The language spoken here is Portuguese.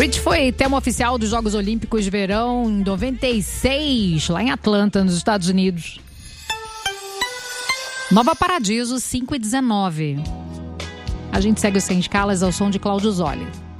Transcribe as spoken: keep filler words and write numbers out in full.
Rich foi tema oficial dos Jogos Olímpicos de Verão em noventa e seis, lá em Atlanta, nos Estados Unidos. Nova Paradiso, cinco e dezenove. A gente segue o Sem Escalas ao som de Cláudio Zoli.